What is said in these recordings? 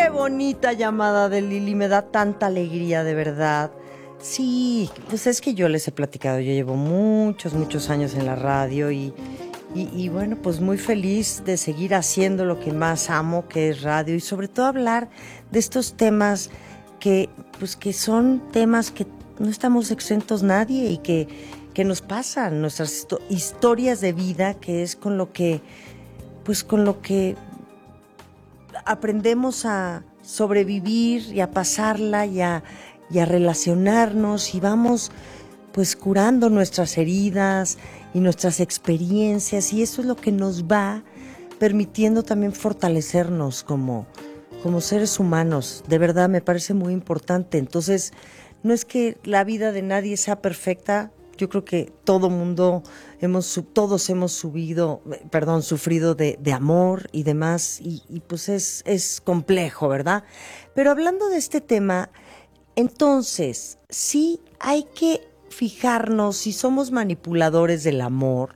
Qué bonita llamada de Lili, me da tanta alegría, de verdad. Sí, pues es que yo les he platicado, yo llevo muchos años en la radio y bueno, pues muy feliz de seguir haciendo lo que más amo, que es radio, y sobre todo hablar de estos temas que, pues que son temas que no estamos exentos nadie y que nos pasan, nuestras historias de vida, que es con lo que, pues con lo que aprendemos a sobrevivir y a pasarla y a relacionarnos, y vamos pues curando nuestras heridas y nuestras experiencias, y eso es lo que nos va permitiendo también fortalecernos como seres humanos. De verdad me parece muy importante. Entonces, no es que la vida de nadie sea perfecta. Yo creo que todo mundo todos hemos sufrido de amor y demás, y pues es complejo, ¿verdad? Pero hablando de este tema, entonces, sí hay que fijarnos si somos manipuladores del amor,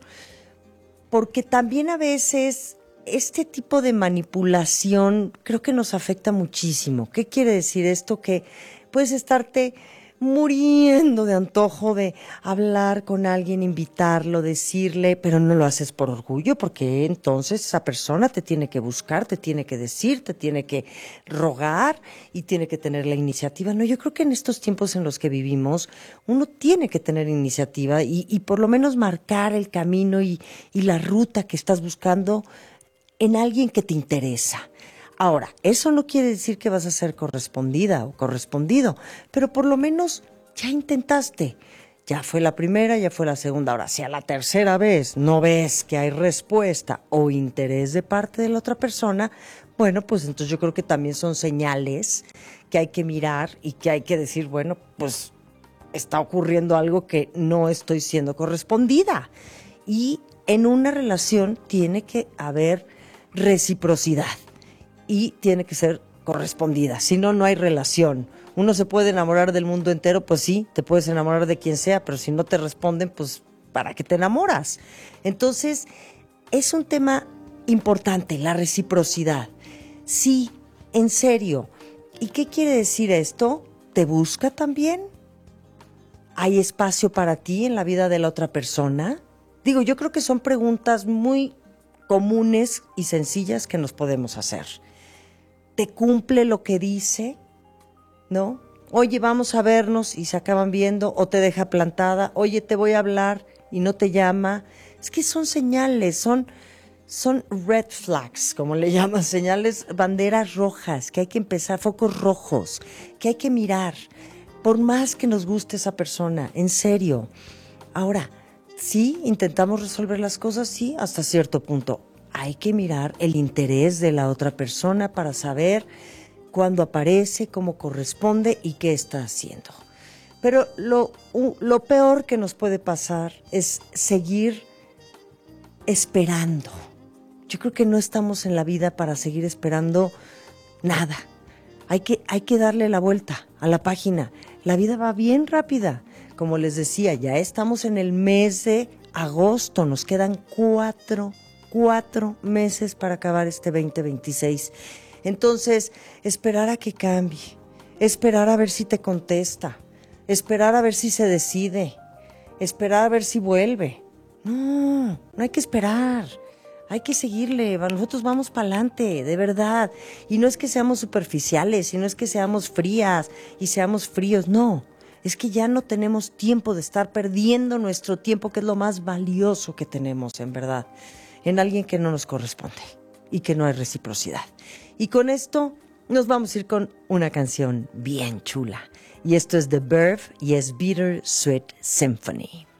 porque también a veces este tipo de manipulación creo que nos afecta muchísimo. ¿Qué quiere decir esto? Que puedes estarte muriendo de antojo de hablar con alguien, invitarlo, decirle, pero no lo haces por orgullo, porque entonces esa persona te tiene que buscar, te tiene que decir, te tiene que rogar y tiene que tener la iniciativa. No, yo creo que en estos tiempos en los que vivimos, uno tiene que tener iniciativa y por lo menos marcar el camino y la ruta que estás buscando en alguien que te interesa. Ahora, eso no quiere decir que vas a ser correspondida o correspondido, pero por lo menos ya intentaste. Ya fue la primera, ya fue la segunda. Ahora, si a la tercera vez no ves que hay respuesta o interés de parte de la otra persona, bueno, pues entonces yo creo que también son señales que hay que mirar y que hay que decir, bueno, pues está ocurriendo algo que no estoy siendo correspondida. Y en una relación tiene que haber reciprocidad y tiene que ser correspondida, si no, no hay relación. Uno se puede enamorar del mundo entero, pues sí, te puedes enamorar de quien sea, pero si no te responden, pues ¿para qué te enamoras? Entonces, es un tema importante, la reciprocidad. Sí, en serio. ¿Y qué quiere decir esto? ¿Te busca también? ¿Hay espacio para ti en la vida de la otra persona? Digo, yo creo que son preguntas muy comunes y sencillas que nos podemos hacer. ¿Te cumple lo que dice? ¿No? Oye, vamos a vernos y se acaban viendo, o te deja plantada. Oye, te voy a hablar y no te llama. Es que son señales, son red flags, como le llaman, señales, banderas rojas, que hay que empezar, focos rojos, que hay que mirar, por más que nos guste esa persona, en serio. Ahora, sí, intentamos resolver las cosas, sí, hasta cierto punto. Hay que mirar el interés de la otra persona para saber cuándo aparece, cómo corresponde y qué está haciendo. Pero lo peor que nos puede pasar es seguir esperando. Yo creo que no estamos en la vida para seguir esperando nada. Hay que darle la vuelta a la página. La vida va bien rápida. Como les decía, ya estamos en el mes de agosto. Nos quedan cuatro meses para acabar este 2026. Entonces, esperar a que cambie. Esperar a ver si te contesta. Esperar a ver si se decide. Esperar a ver si vuelve. No hay que esperar. Hay que seguirle, nosotros vamos para adelante, de verdad. Y no es que seamos superficiales, y no es que seamos frías y seamos fríos, no. Es que ya no tenemos tiempo de estar perdiendo nuestro tiempo, que es lo más valioso que tenemos, en verdad, en alguien que no nos corresponde y que no hay reciprocidad. Y con esto nos vamos a ir con una canción bien chula. Y esto es The Verve y es Bitter Sweet Symphony.